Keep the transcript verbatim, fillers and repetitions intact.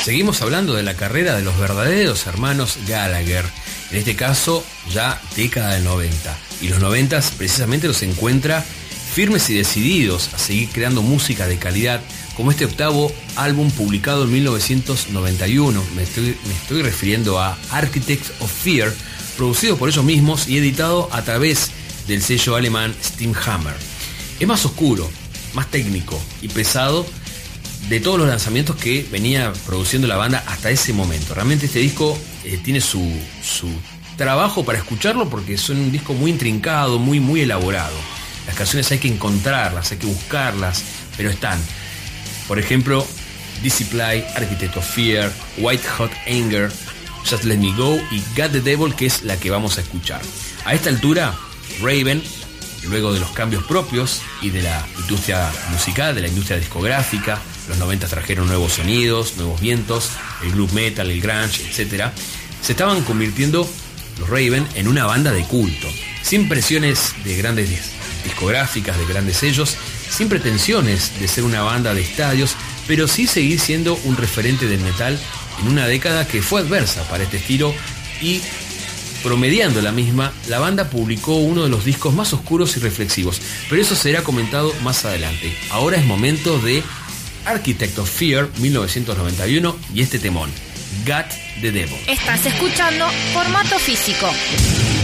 Seguimos hablando de la carrera de los verdaderos hermanos Gallagher, en este caso ya década del noventa, y los noventas precisamente los encuentra firmes y decididos a seguir creando música de calidad, como este octavo álbum publicado en mil novecientos noventa y uno, me estoy, me estoy refiriendo a Architects of Fear, producido por ellos mismos y editado a través del sello alemán Steamhammer. Es más oscuro, más técnico y pesado de todos los lanzamientos que venía produciendo la banda hasta ese momento. Realmente este disco eh, tiene su, su trabajo para escucharlo porque es un disco muy intrincado, muy, muy elaborado. Las canciones hay que encontrarlas, hay que buscarlas, pero están. Por ejemplo, Discipline, Architect of Fear, White Hot Anger, Just Let Me Go y Got the Devil, que es la que vamos a escuchar. A esta altura, Raven, luego de los cambios propios y de la industria musical, de la industria discográfica, los noventa trajeron nuevos sonidos, nuevos vientos, el groove metal, el grunge, etcétera. Se estaban convirtiendo los Raven en una banda de culto, sin presiones de grandes discográficas, de grandes sellos, sin pretensiones de ser una banda de estadios, pero sí seguir siendo un referente del metal en una década que fue adversa para este estilo, y promediando la misma, la banda publicó uno de los discos más oscuros y reflexivos, pero eso será comentado más adelante. Ahora es momento de Architect of Fear mil novecientos noventa y uno y este temón, Got the Devil. Estás escuchando Formato Físico.